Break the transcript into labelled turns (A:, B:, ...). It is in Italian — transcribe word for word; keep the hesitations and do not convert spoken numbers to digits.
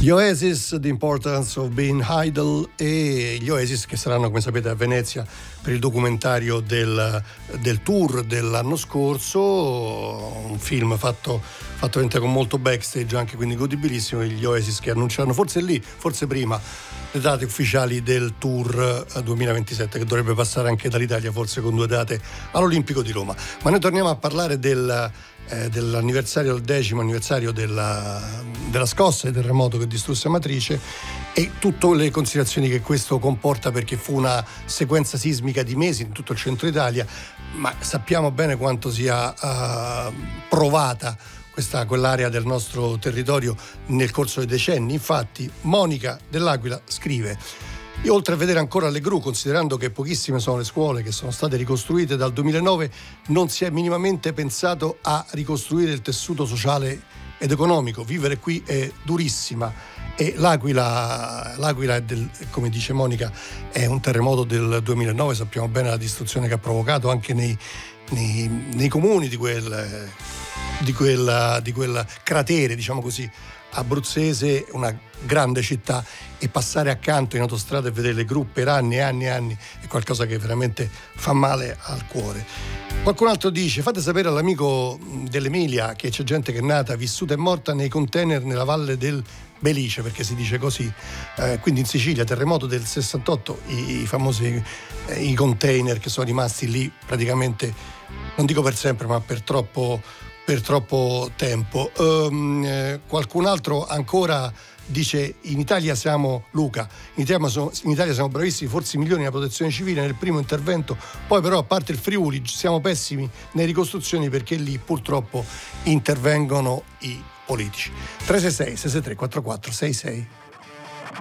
A: Gli Oasis, The Importance of Being Idle, e gli Oasis che saranno, come sapete, a Venezia per il documentario del, del tour dell'anno scorso, un film fatto, fatto veramente con molto backstage, anche quindi godibilissimo. Gli Oasis che annunciano forse lì, forse prima, le date ufficiali del tour duemilaventisette, che dovrebbe passare anche dall'Italia, forse con due date all'Olimpico di Roma. Ma noi torniamo a parlare del Eh, dell'anniversario, del decimo anniversario della, della scossa e del terremoto che distrusse Amatrice e tutte le considerazioni che questo comporta, perché fu una sequenza sismica di mesi in tutto il centro Italia, ma sappiamo bene quanto sia uh, provata questa, quell'area del nostro territorio nel corso dei decenni. Infatti Monica dell'Aquila scrive: io, oltre a vedere ancora le gru, considerando che pochissime sono le scuole che sono state ricostruite dal duemilanove, non si è minimamente pensato a ricostruire il tessuto sociale ed economico. Vivere qui è durissima e l'Aquila, l'Aquila è del, come dice Monica, è un terremoto del duemilanove, sappiamo bene la distruzione che ha provocato anche nei, nei, nei comuni di quel, di, quel, di quel cratere, diciamo così, abruzzese, una grande città, e passare accanto in autostrada e vedere le gru per anni e anni e anni è qualcosa che veramente fa male al cuore. Qualcun altro dice: fate sapere all'amico dell'Emilia che c'è gente che è nata, vissuta e morta nei container nella valle del Belice, perché si dice così, eh, quindi in Sicilia, terremoto del sessantotto, i, i famosi eh, i container che sono rimasti lì praticamente, non dico per sempre, ma per troppo per troppo tempo. Um, eh, qualcun altro ancora dice: in Italia siamo, Luca, in Italia, sono, in Italia siamo bravissimi, forse i migliori nella protezione civile nel primo intervento, poi però a parte il Friuli siamo pessimi nelle ricostruzioni, perché lì purtroppo intervengono i politici. tre sei sei sei sei tre quattro quattro sei sei